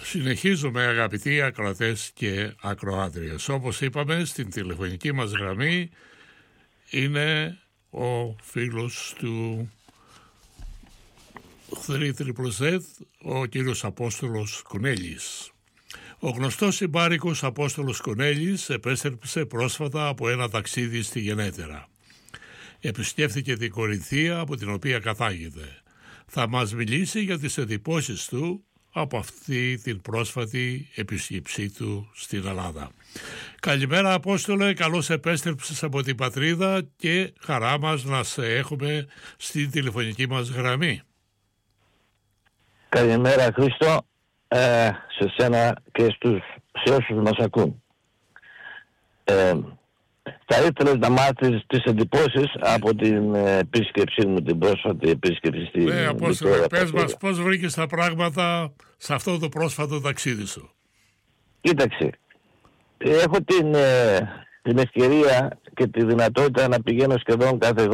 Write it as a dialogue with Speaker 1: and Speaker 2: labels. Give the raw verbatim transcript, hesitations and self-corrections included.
Speaker 1: Συνεχίζουμε, αγαπητοί ακροατές και ακροάτριες. Όπως είπαμε, στην τηλεφωνική μας γραμμή είναι ο φίλος του τρία ζετ, ο κύριος Απόστολος Κονέλης. Ο γνωστός συμπάρικος Απόστολος Κονέλης επέστρεψε πρόσφατα από ένα ταξίδι στη Γενέτερα. Επισκέφθηκε την Κορινθία, από την οποία κατάγεται. Θα μας μιλήσει για τις εντυπώσεις του από αυτή την πρόσφατη επίσκεψή του στην Ελλάδα. Καλημέρα, Απόστολε, καλώς επέστρεψες από την πατρίδα και χαρά μας να σε έχουμε στην τηλεφωνική μας γραμμή.
Speaker 2: Καλημέρα, Χρήστο, ε, σε σένα και στους, σε όσους μας ακούν. Ε, θα ήθελες να μάθεις τις εντυπώσεις από την επίσκεψή μου, την πρόσφατη επίσκεψη στην
Speaker 1: Ναι, Απόστολε, πες μας πώς βρήκες τα πράγματα σε αυτό το πρόσφατο ταξίδι σου.
Speaker 2: Κοίταξε, έχω την, ε, την ευκαιρία και τη δυνατότητα να πηγαίνω σχεδόν κάθε